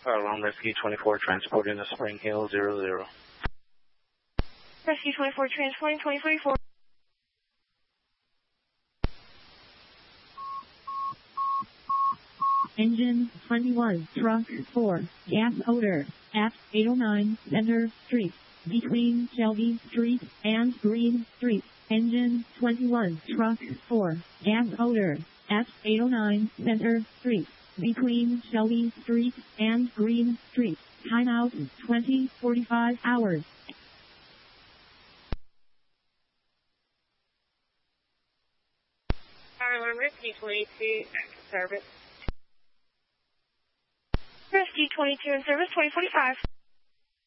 Alarm Rescue 24 transporting to Spring Hill 00. Rescue 24 transporting 2024. Engine 21, truck 4, gas odor, at 809 Center Street, between Shelby Street and Green Street. Engine 21, truck 4, gas odor, at 809 Center Street, between Shelby Street and Green Street. Timeout 20:45 hours. Alarm Rescue 22 service. Rescue 22 in service 2045.